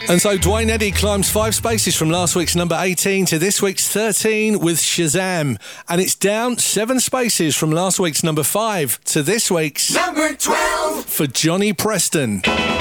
And so Dwayne Eddy climbs 5 spaces from last week's number 18 to this week's 13 with Shazam. And it's down 7 spaces from last week's number 5 to this week's number 12 for Johnny Preston.